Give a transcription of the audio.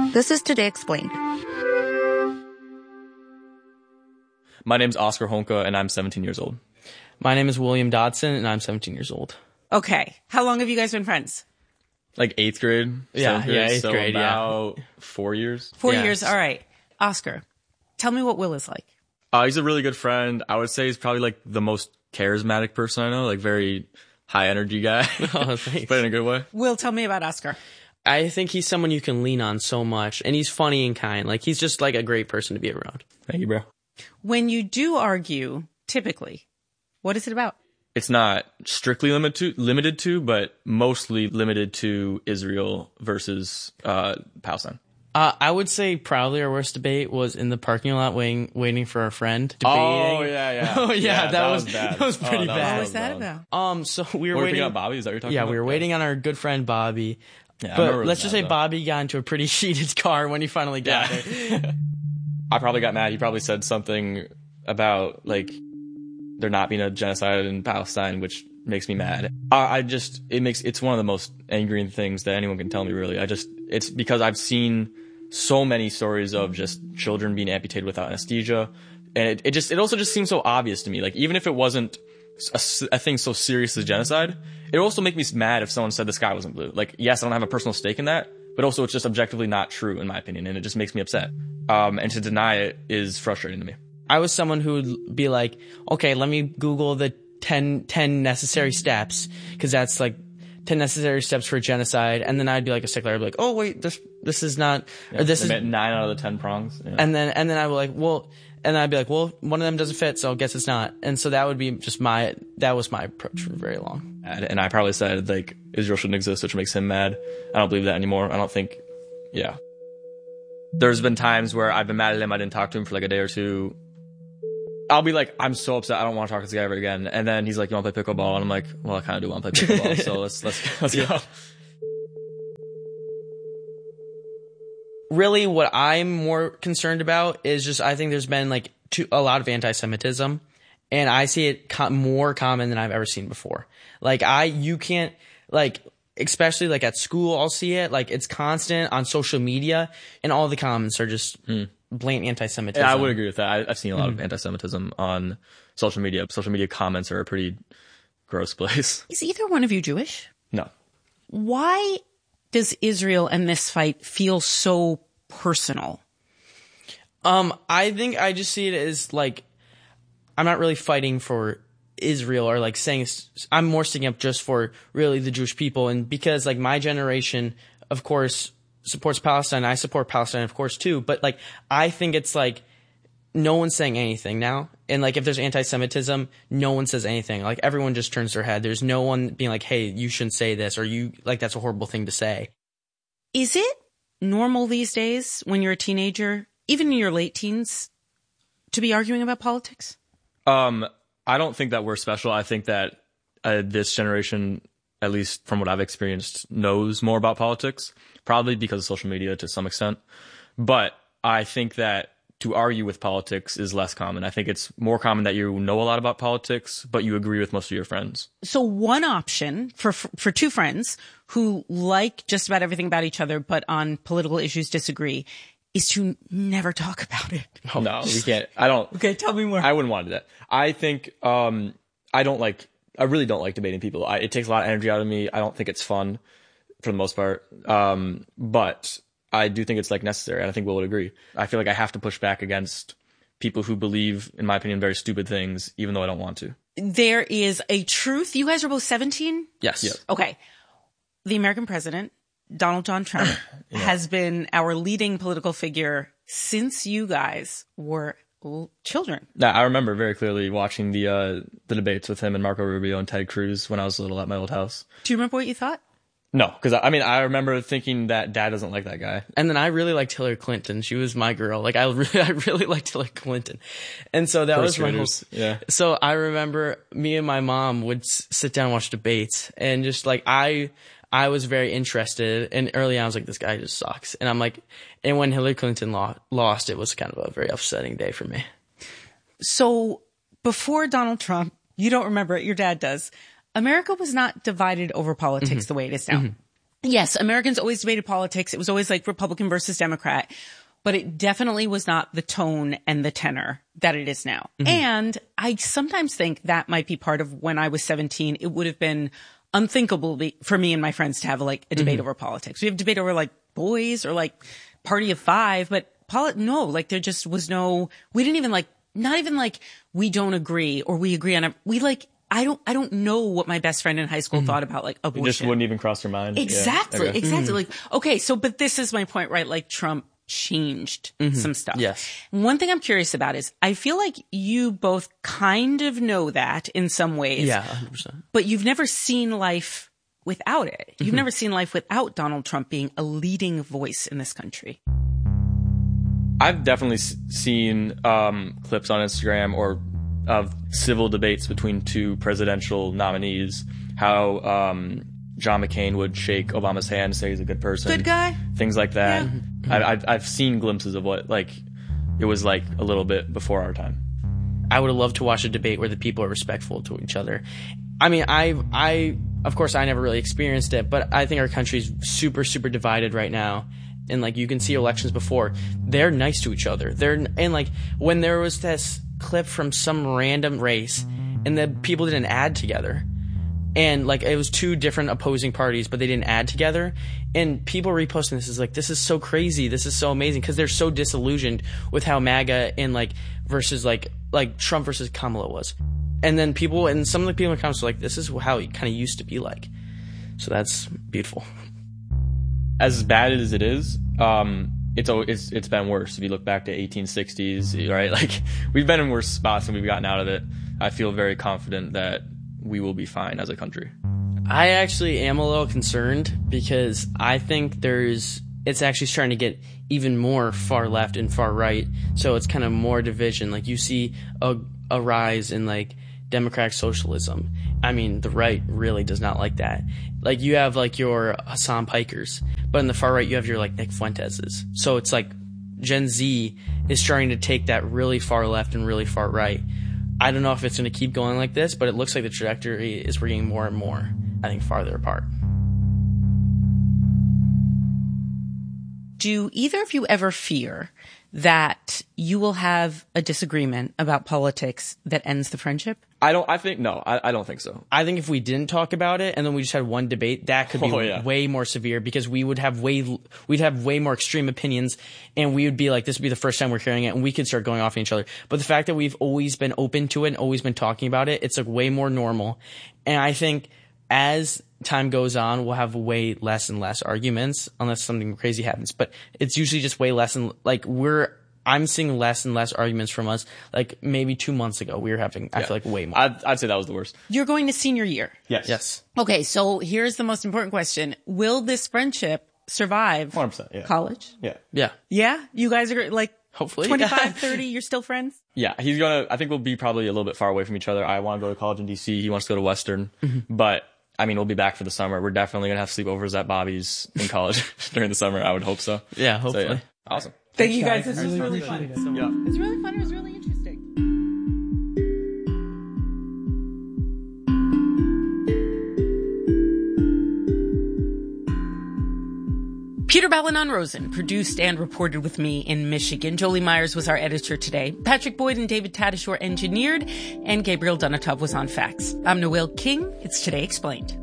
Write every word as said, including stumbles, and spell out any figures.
This is Today Explained. My name's Oscar Honka, and I'm seventeen years old. My name is William Dodson, and I'm seventeen years old. Okay. How long have you guys been friends? Like eighth grade? Yeah, grade, yeah, eighth so grade, about yeah. four years. Four yeah. years. All right. Oscar, tell me what Will is like. Uh, he's a really good friend. I would say he's probably like the most charismatic person I know, like very high energy guy, Oh, thanks. but in a good way. Will, tell me about Oscar. I think he's someone you can lean on so much, and he's funny and kind. Like, he's just like a great person to be around. Thank you, bro. When you do argue, typically, what is it about? It's not strictly limited to, limited to, but mostly limited to Israel versus uh, Palestine. Uh, I would say probably our worst debate was in the parking lot waiting, waiting for our friend. Debating. Oh, yeah, yeah. oh, yeah, yeah that, that was, was bad. That was pretty Oh, that bad. What was that about? Um, so we were, Were we waiting. picking up Bobby? Is that what you're talking yeah, about? we were waiting on our good friend Bobby. Yeah, I but remember it let's was just bad, say though. Bobby got into a pretty heated car when he finally got Yeah. it. I probably got mad. He probably said something about, like, there not being a genocide in Palestine, which makes me mad. I, I just, it makes, it's one of the most angering things that anyone can tell me, really. I just, it's because I've seen so many stories of just children being amputated without anesthesia. And it, it just, it also just seems so obvious to me. Like, even if it wasn't a, a thing so serious as genocide, it would also make me mad if someone said the sky wasn't blue. Like, yes, I don't have a personal stake in that, but also it's just objectively not true, in my opinion, and it just makes me upset. Um, and to deny it is frustrating to me. I was someone who would be like, okay, let me Google the ten, ten necessary steps, because that's like ten necessary steps for genocide. And then I'd be like a stickler. I'd be like, oh, wait, this this is not, Yeah, or this is, nine out of the ten prongs. Yeah. and then, and then I would like, well, and I'd be like, well, one of them doesn't fit, so I guess it's not. And so that would be just my, that was my approach for very long. And I probably said, like, Israel shouldn't exist, which makes him mad. I don't believe that anymore. I don't think, yeah. There's been times where I've been mad at him. I didn't talk to him for like a day or two. I'll be like, I'm so upset. I don't want to talk to this guy ever again. And then he's like, you want to play pickleball? And I'm like, well, I kind of do want to play pickleball. So let's, let's, let's go. Really, what I'm more concerned about is just, I think there's been like too, a lot of anti-Semitism, and I see it co- more common than I've ever seen before. Like, I, you can't, like, especially like at school, I'll see it. Like, it's constant on social media, and all the comments are just mm. blatant anti-Semitism. Yeah, I would agree with that. I, I've seen a lot mm. of anti-Semitism on social media. Social media comments are a pretty gross place. Is either one of you Jewish? No. Why does Israel and this fight feel so personal? Um, I think I just see it as like, I'm not really fighting for Israel or like saying, I'm more sticking up just for really the Jewish people. And because like my generation, of course, supports Palestine. I support Palestine, of course, too. But like, I think it's like, no one's saying anything now. And like, if there's anti-Semitism, no one says anything. Like, everyone just turns their head. There's no one being like, hey, you shouldn't say this, or you, like, that's a horrible thing to say. Is it normal these days when you're a teenager, even in your late teens, to be arguing about politics? Um, I don't think that we're special. I think that uh, this generation, at least from what I've experienced, knows more about politics, probably because of social media to some extent. But I think that to argue with politics is less common. I think it's more common that you know a lot about politics, but you agree with most of your friends. So one option for for two friends who like just about everything about each other, but on political issues disagree, is to never talk about it. Oh, no, we can't. I don't. Okay, tell me more. I wouldn't want to do that. I think um, I don't like, I really don't like debating people. I, it takes a lot of energy out of me. I don't think it's fun for the most part. Um, but I do think it's like necessary. And I think Will would agree. I feel like I have to push back against people who believe, in my opinion, very stupid things, even though I don't want to. There is a truth. You guys are both seventeen? Yes. Yes. Okay. The American president, Donald John Trump, yeah. has been our leading political figure since you guys were l- children. Yeah, I remember very clearly watching the uh, the debates with him and Marco Rubio and Ted Cruz when I was little at my old house. Do you remember what you thought? No, because I, I mean, I remember thinking that Dad doesn't like that guy. And then I really liked Hillary Clinton. She was my girl. Like, I really, I really liked Hillary Clinton. And so that First was my whole, graders, yeah. So I remember me and my mom would s- sit down and watch debates, and just like, I, I was very interested, and early on I was like, this guy just sucks. And I'm like, and when Hillary Clinton lo- lost, it was kind of a very upsetting day for me. So before Donald Trump, you don't remember it, your dad does, America was not divided over politics mm-hmm. the way it is now. Mm-hmm. yes, Americans always debated politics. It was always like Republican versus Democrat, but it definitely was not the tone and the tenor that it is now. Mm-hmm. And I sometimes think that might be part of when I was seventeen, it would have been unthinkable for me and my friends to have like a debate mm-hmm. over politics. We have debate over like boys or like Party of Five, but polit- no, like there just was no, we didn't even like, not even like we don't agree or we agree on it. We like, I don't, I don't know what my best friend in high school mm-hmm. thought about like abortion. It just wouldn't even cross your mind. Exactly. Yeah. Okay. Exactly. Mm-hmm. Like, okay. So, but this is my point, right? Like Trump changed mm-hmm. some stuff. Yes. One thing I'm curious about is I feel like you both kind of know that in some ways. Yeah, one hundred percent. But you've never seen life without it. You've mm-hmm. never seen life without Donald Trump being a leading voice in this country. I've definitely s- seen um, clips on Instagram or of civil debates between two presidential nominees, how um, John McCain would shake Obama's hand and say he's a good person. Good guy. Things like that. Yeah. Mm-hmm. I, I've, I've seen glimpses of what like it was like a little bit before our time. I would have loved to watch a debate where the people are respectful to each other. I mean, I, I, of course, I never really experienced it, but I think our country's super, super divided right now. And like, you can see elections before, they're nice to each other. They're, and like, when there was this clip from some random race and the people didn't add together, and like, it was two different opposing parties, but they didn't add together, and people reposting this is like, this is so crazy. This is so amazing. Cause they're so disillusioned with how MAGA and like, versus like, like Trump versus Kamala was. And then people, and some of the people in the comments were like, this is how it kind of used to be like. So that's beautiful. As bad as it is, um, it's, it's it's been worse. If you look back to eighteen sixties, right? Like, we've been in worse spots and we've gotten out of it. I feel very confident that we will be fine as a country. I actually am a little concerned because I think there's, it's actually starting to get even more far left and far right. So it's kind of more division. Like, you see a, a rise in like democratic socialism. I mean, the right really does not like that. Like, you have like your Hassan Pikers, but in the far right you have your like Nick Fuenteses. So it's like Gen Z is starting to take that really far left and really far right. I don't know if it's going to keep going like this, but it looks like the trajectory is we're getting more and more, I think, farther apart. Do either of you ever fear that you will have a disagreement about politics that ends the friendship? I don't, I think, no, I, I don't think so. I think if we didn't talk about it and then we just had one debate, that could be oh, yeah. way more severe because we would have way, we'd have way more extreme opinions and we would be like, this would be the first time we're hearing it and we could start going off on each other. But the fact that we've always been open to it and always been talking about it, it's like way more normal. And I think as time goes on, we'll have way less and less arguments unless something crazy happens. But it's usually just way less and like we're, I'm seeing less and less arguments from us. Like maybe two months ago, we were having, I yeah. feel like way more. I'd, I'd say that was the worst. You're going to senior year. Yes. Yes. Okay. So here's the most important question. Will this friendship survive one hundred percent, yeah. college? Yeah. Yeah. Yeah. You guys are like, hopefully twenty-five, thirty, you're still friends? Yeah. He's going to, I think we'll be probably a little bit far away from each other. I want to go to college in D C. He wants to go to Western, mm-hmm. but I mean, we'll be back for the summer. We're definitely going to have sleepovers at Bobby's in college during the summer. I would hope so. Yeah, hopefully. So, yeah. Awesome. Thank you guys. This was really fun. Yeah. It's really fun. It was really interesting. Peter Balanon-Rosen produced and reported with me in Michigan. Jolie Myers was our editor today. Patrick Boyd and David Tadashore engineered, and Gabriel Donatov was on fax. I'm Noelle King. It's Today Explained.